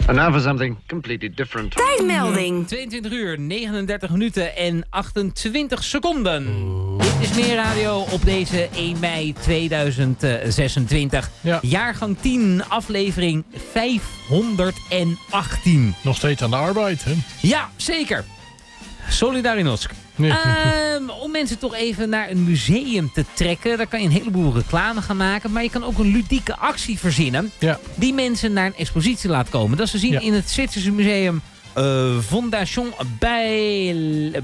And now for something completely different. Tijdmelding. 22 uur, 39 minuten en 28 seconden. Dit is Meer Radio op deze 1 mei 2026. Ja. Jaargang 10, aflevering 518. Nog steeds aan de arbeid, hè? Ja, zeker. Solidarinosk. Nee. Om mensen toch even naar een museum te trekken. Daar kan je een heleboel reclame gaan maken. Maar je kan ook een ludieke actie verzinnen. Ja. Die mensen naar een expositie laat komen. Dat is te zien in het Zwitserse museum Fondation Bijler?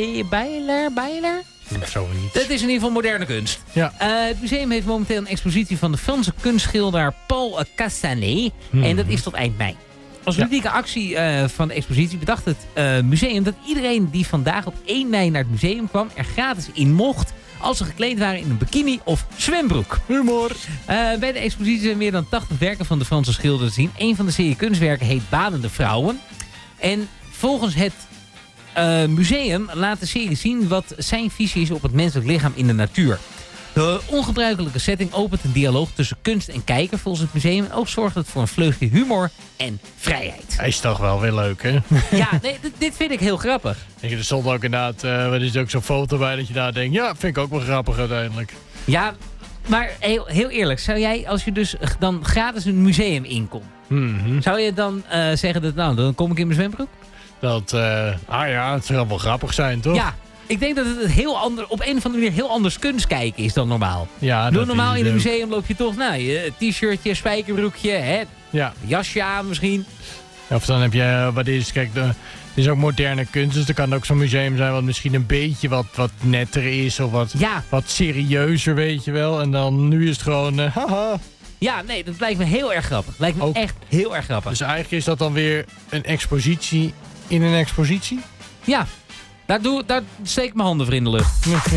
Zoiets. Dat is in ieder geval moderne kunst. Ja. Het museum heeft momenteel een expositie van de Franse kunstschilder Paul Cassanet. En dat is tot eind mei. Als ludieke actie van de expositie bedacht het museum dat iedereen die vandaag op 1 mei naar het museum kwam er gratis in mocht als ze gekleed waren in een bikini of zwembroek. Humor. Bij de expositie zijn meer dan 80 werken van de Franse schilder te zien. Een van de serie kunstwerken heet Badende Vrouwen. En volgens het museum laat de serie zien wat zijn visie is op het menselijk lichaam in de natuur. De ongebruikelijke setting opent een dialoog tussen kunst en kijker volgens het museum. En ook zorgt het voor een vleugje humor en vrijheid. Hij is toch wel weer leuk, hè? Ja, nee, dit vind ik heel grappig. Er stond ook inderdaad, er is ook zo'n foto bij dat je daar denkt, ja, vind ik ook wel grappig uiteindelijk. Ja, maar heel eerlijk, zou jij als je dus dan gratis een museum inkomt, zou je dan zeggen dat, nou, dan kom ik in mijn zwembroek? Dat, het zou wel grappig zijn, toch? Ja. Ik denk dat het op een of andere manier heel anders kunst kijken is dan normaal. Ja, Normaal in een museum loop je toch, je t-shirtje, spijkerbroekje, jasje aan misschien. Of dan heb je, wat is, kijk, het is ook moderne kunst, dus er kan ook zo'n museum zijn wat misschien een beetje wat netter is of wat serieuzer, weet je wel. En dan nu is het gewoon, haha. Ja, nee, dat lijkt me heel erg grappig. Lijkt me echt heel erg grappig. Dus eigenlijk is dat dan weer een expositie in een expositie? Ja. Daar steek ik mijn handen voor in de lucht.